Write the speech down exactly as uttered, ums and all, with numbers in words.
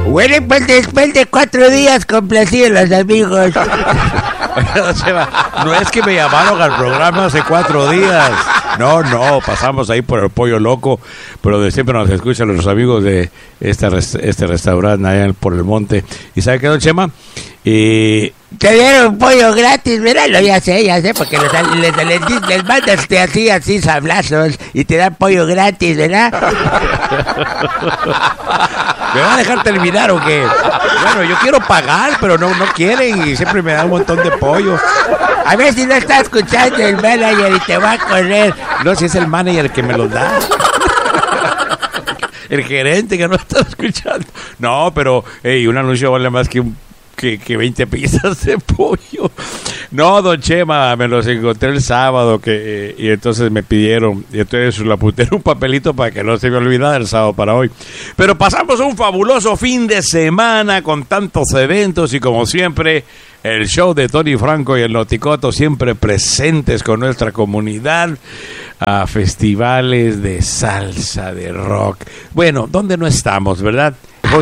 Bueno, pues después de cuatro días complacidos los amigos. No es que me llamaron al programa hace cuatro días. No, no, pasamos ahí por el Pollo Loco, pero de siempre nos escuchan los amigos de este, este restaurante allá por el monte. ¿Y sabe qué, don Chema? Y... Te dieron pollo gratis, míralo, ya sé, ya sé, porque les, les, les, les, les mandas te así, así sablazos y te dan pollo gratis, ¿verdad? ¿Me van a dejar terminar o qué? Bueno, yo quiero pagar, pero no, no quieren y siempre me dan un montón de pollo. A ver si no está escuchando el manager y te va a correr. No, si es el manager que me los da. El gerente que no está escuchando. No, pero hey, un anuncio vale más que un Que, que veinte piezas de pollo. No, don Chema, me los encontré el sábado que eh, y entonces me pidieron, y entonces le apunté en un papelito para que no se me olvidara el sábado para hoy. Pero pasamos un fabuloso fin de semana con tantos eventos y como siempre, el show de Tony Franco y el Noticoto siempre presentes con nuestra comunidad a festivales de salsa, de rock. Bueno, ¿dónde no estamos, verdad?